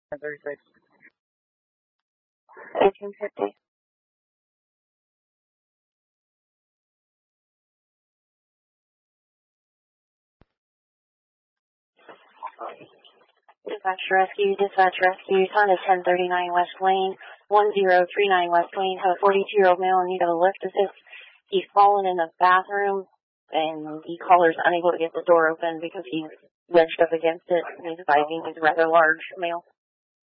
36. 1850. Dispatch rescue, time is 10:39 West Lane, 1039 West Lane, have a 42-year-old male in need of a lift assist. He's fallen in the bathroom, and the caller's unable to get the door open because he's wedged up against it. He's a rather large male.